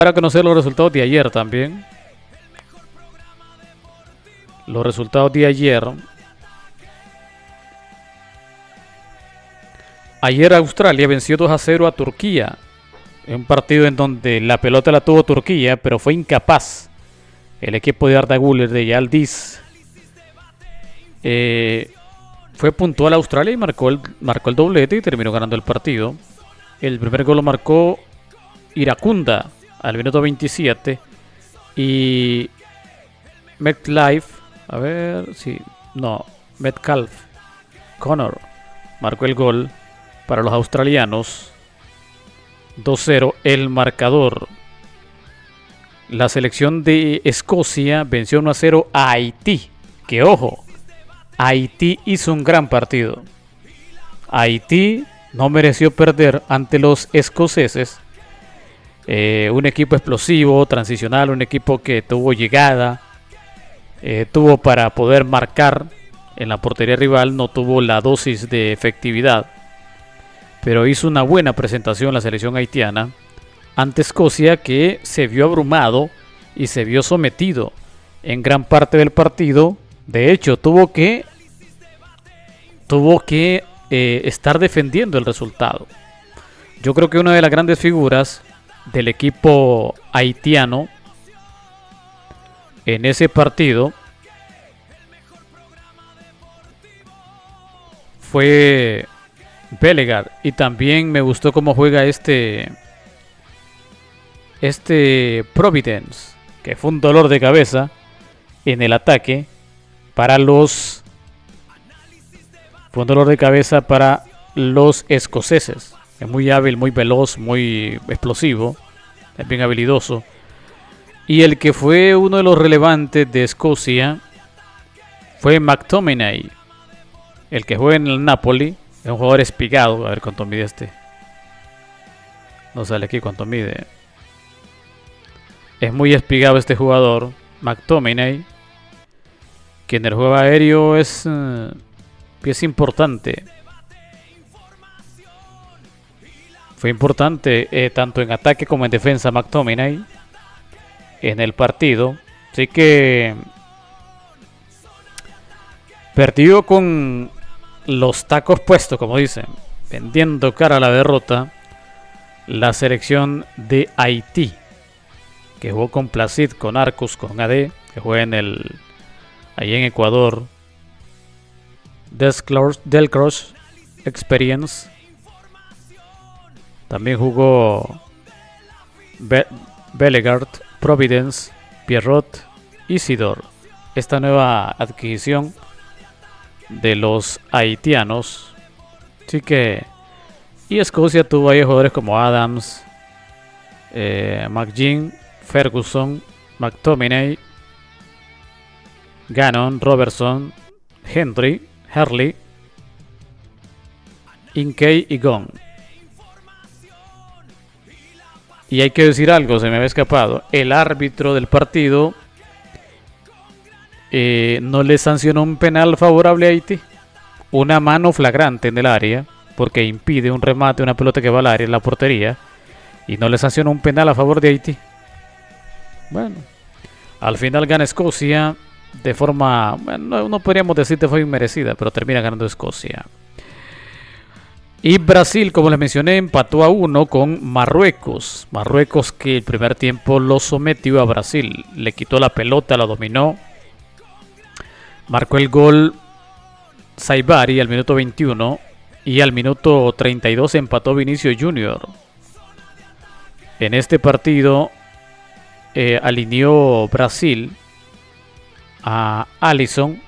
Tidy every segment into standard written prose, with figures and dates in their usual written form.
Para conocer los resultados de ayer también. Los resultados de ayer. Ayer Australia venció 2-0 a Turquía. En un partido en donde la pelota la tuvo Turquía, pero fue incapaz el equipo de Arda Güler de Yıldız. Fue puntual a Australia y marcó el doblete y terminó ganando el partido. El primer gol lo marcó Iracunda al minuto 27. Y Metcalf Connor marcó el gol para los australianos. 2-0 el marcador. La selección de Escocia venció 1-0 a Haití. Que ojo, Haití hizo un gran partido. Haití no mereció perder ante los escoceses. Un equipo explosivo, transicional, un equipo que tuvo llegada, tuvo para poder marcar en la portería rival, no tuvo la dosis de efectividad, pero hizo una buena presentación la selección haitiana ante Escocia, que se vio abrumado y se vio sometido en gran parte del partido. De hecho, tuvo que estar defendiendo el resultado. Yo creo que una de las grandes figuras del equipo haitiano en ese partido fue Bellegarde, y también me gustó cómo juega este Providence, que fue un dolor de cabeza en el ataque para los escoceses. Es muy hábil, muy veloz, muy explosivo, es bien habilidoso. Y el que fue uno de los relevantes de Escocia fue McTominay, el que juega en el Napoli. Es un jugador espigado. A ver cuánto mide este. No sale aquí cuánto mide. Es muy espigado este jugador, McTominay, que en el juego aéreo es importante. Fue importante tanto en ataque como en defensa McTominay en el partido. Así que perdió con los tacos puestos, como dicen, vendiendo cara a la derrota, la selección de Haití, que jugó con Placid, con Arcus, con AD, que juega ahí en Ecuador. Delcross Experience. También jugó Bellegarde, Providence, Pierrot, Isidore. Esta nueva adquisición de los haitianos. Así que, y Escocia tuvo ahí jugadores como Adams, McGinn, Ferguson, McTominay, Gannon, Robertson, Hurley, Inkey y Gong. Y hay que decir algo, se me había escapado. El árbitro del partido no le sancionó un penal favorable a Haití. Una mano flagrante en el área, porque impide un remate, una pelota que va al área en la portería. Y no le sancionó un penal a favor de Haití. Bueno, al final gana Escocia de forma, bueno, no podríamos decir que fue inmerecida, pero termina ganando Escocia. Y Brasil, como les mencioné, empató a 1 con Marruecos. Marruecos, que el primer tiempo lo sometió a Brasil. Le quitó la pelota, la dominó. Marcó el gol Saibari al minuto 21. Y al minuto 32 empató Vinicius Junior. En este partido alineó Brasil a Alisson.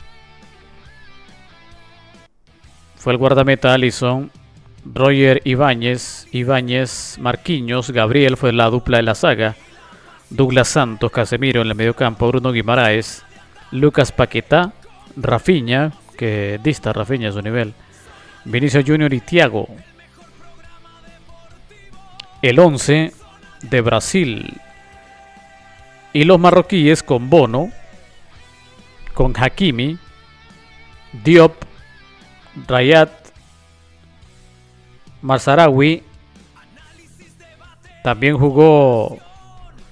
Fue el guardameta Alisson. Roger Ibáñez, Marquinhos, Gabriel fue la dupla de la saga. Douglas Santos, Casemiro en el mediocampo, Bruno Guimaraes, Lucas Paquetá, Rafinha, que dista Rafinha a su nivel, Vinicius Junior y Thiago. El 11 de Brasil. Y los marroquíes con Bono, con Hakimi, Diop, Rayat, Mazraoui. También jugó